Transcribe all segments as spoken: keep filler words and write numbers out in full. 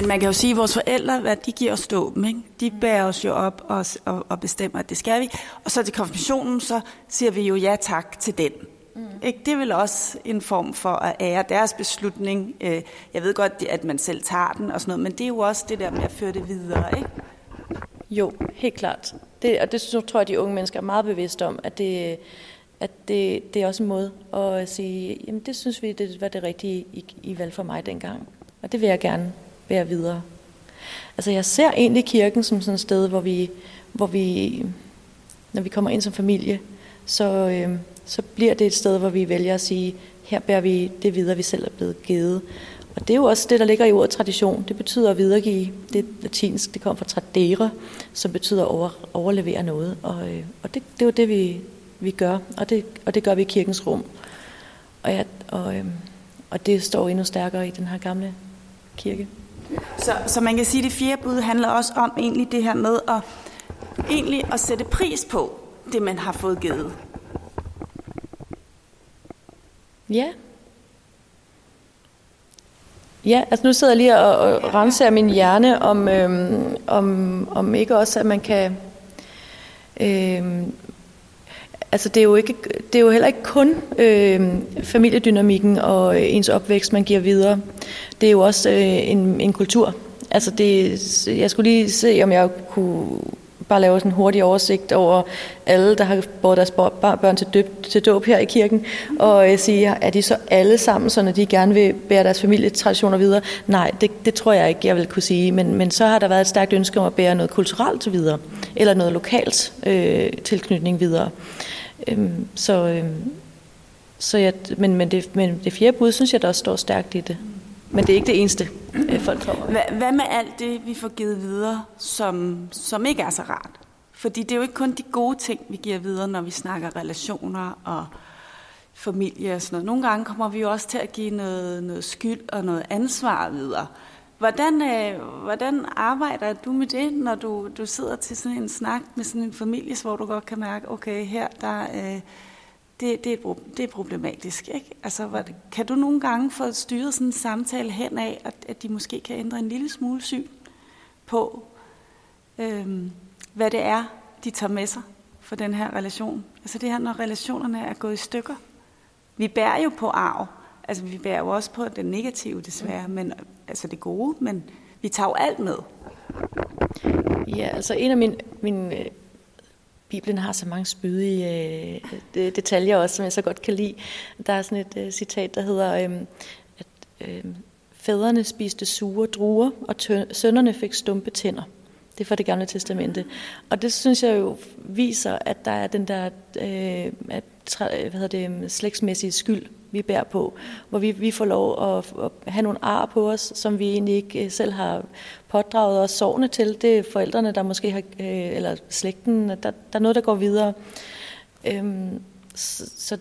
Men man kan jo sige, at vores forældre, hvad de giver os dåben, ikke? De bærer os jo op og, og, og bestemmer, at det skal vi. Og så til konfirmationen, så siger vi jo ja tak til den. Mm. Ikke? Det er vel også en form for at ære deres beslutning. Jeg ved godt, at man selv tager den og sådan noget, men det er jo også det der med at føre det videre, ikke? Jo, helt klart. Det, og det tror jeg, de unge mennesker er meget bevidste om, at det, at det, det er også en måde at sige, jamen det synes vi, det var det rigtige i, i valg for mig dengang. Og det vil jeg gerne bære videre. Altså jeg ser egentlig kirken som sådan et sted, hvor vi, hvor vi når vi kommer ind som familie, så, øh, så bliver det et sted, hvor vi vælger at sige, her bærer vi det videre, vi selv er blevet givet. Og det er jo også det, der ligger i ordet tradition. Det betyder at videregive. Det er latinsk, det kommer fra tradere, som betyder over, overlevere noget. Og, øh, og det, det er jo det, vi, vi gør, og det, og det gør vi i kirkens rum. Og, ja, og, øh, og det står endnu stærkere i den her gamle kirke. Så, så man kan sige, at det fjerde bud handler også om egentlig det her med at, egentlig at sætte pris på det, man har fået givet. Ja. Ja, altså nu sidder jeg lige og, og renser min hjerne om, øhm, om, om ikke også, at man kan... Øhm, altså det er, jo ikke, det er jo heller ikke kun øhm, familiedynamikken og ens opvækst, man giver videre. Det er jo også øh, en, en kultur. Altså det, jeg skulle lige se, om jeg kunne bare lave sådan en hurtig oversigt over alle, der har båret deres børn til døb, til dåb her i kirken, og øh, sige, er de så alle sammen, så de gerne vil bære deres familietraditioner videre? Nej, det, det tror jeg ikke, jeg vil kunne sige, men, men så har der været et stærkt ønske om at bære noget kulturelt videre, eller noget lokalt øh, tilknytning videre. Øhm, så, øhm, så jeg, men, men, det, men det fjerde bud, synes jeg, der også står stærkt i det. Men det er ikke det eneste, folk kommer. Hvad, hvad med alt det, vi får givet videre, som, som ikke er så rart? Fordi det er jo ikke kun de gode ting, vi giver videre, når vi snakker relationer og familie og sådan noget. Nogle gange kommer vi jo også til at give noget, noget skyld og noget ansvar videre. Hvordan, øh, hvordan arbejder du med det, når du, du sidder til sådan en snak med sådan en familie, hvor du godt kan mærke, okay, her der... Øh, Det, det, er, det er problematisk, ikke? Altså, hvad, kan du nogle gange få styret sådan en samtale hen af, at, at de måske kan ændre en lille smule syn på, øhm, hvad det er, de tager med sig for den her relation? Altså det her, når relationerne er gået i stykker. Vi bærer jo på arv. Altså vi bærer jo også på det negative, desværre. Men, altså det gode, men vi tager jo alt med. Ja, altså en af mine... mine Bibelen har så mange spydige øh, detaljer også, som jeg så godt kan lide. Der er sådan et øh, citat, der hedder, øh, at øh, fædrene spiste sure druer, og tø- sønnerne fik stumpe tænder. Det er fra Det Gamle Testamente. Og det synes jeg jo viser, at der er den der øh, at, hvad hedder det, slægtsmæssige skyld, vi bærer på, hvor vi, vi får lov at, at have nogle ar på os, som vi egentlig ikke selv har pådraget os sovne til. Det er forældrene, der måske har, eller slægten, der, der er noget, der går videre. Øhm, så, så,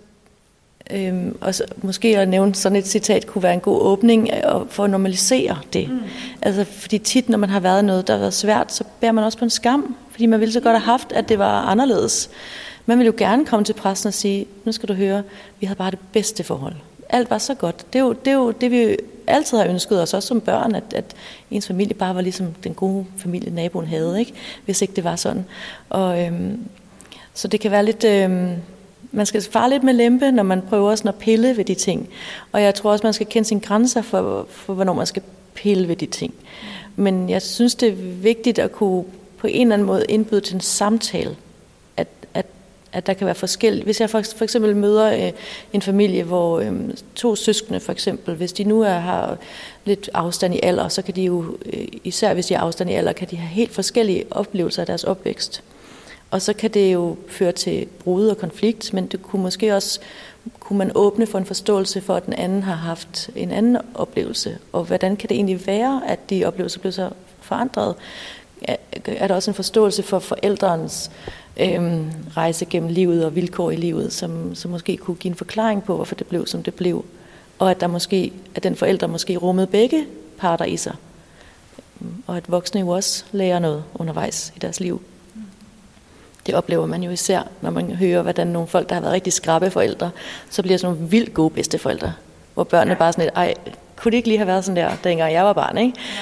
øhm, og så, måske at nævne sådan et citat kunne være en god åbning for at normalisere det. Mm. Altså, fordi tit, når man har været noget, der har været svært, så bærer man også på en skam, fordi man ville så godt have haft, at det var anderledes. Man vil jo gerne komme til præsten og sige, nu skal du høre, vi havde bare det bedste forhold. Alt var så godt. Det er jo det, er jo det vi altid har ønsket os, også som børn, at, at ens familie bare var ligesom den gode familie, naboen havde, ikke? Hvis ikke det var sådan. Og, øhm, så det kan være lidt... Øhm, man skal fare lidt med lempe, når man prøver sådan at pille ved de ting. Og jeg tror også, man skal kende sine grænser for, for hvornår man skal pille ved de ting. Men jeg synes, det er vigtigt at kunne på en eller anden måde indbyde til en samtale, at, at at der kan være forskellige. Hvis jeg for, for eksempel møder øh, en familie, hvor øh, to søskende for eksempel, hvis de nu er, har lidt afstand i alder, så kan de jo, øh, især hvis de har afstand i alder, kan de have helt forskellige oplevelser af deres opvækst. Og så kan det jo føre til brud og konflikt, men det kunne måske også, kunne man åbne for en forståelse for, at den anden har haft en anden oplevelse. Og hvordan kan det egentlig være, at de oplevelser blev så forandret? Er der også en forståelse for forældrens øhm, rejse gennem livet og vilkår i livet, som, som måske kunne give en forklaring på, hvorfor det blev, som det blev, og at der måske, at den forælder måske rummede begge parter i sig, og at voksne jo også lærer noget undervejs i deres liv. Det oplever man jo især, når man hører, hvordan nogle folk, der har været rigtig skrappe forældre, så bliver sådan nogle vildt gode bedsteforældre, hvor børnene bare sådan lidt, ej, kunne det ikke lige have været sådan der, dengang jeg var barn, ikke?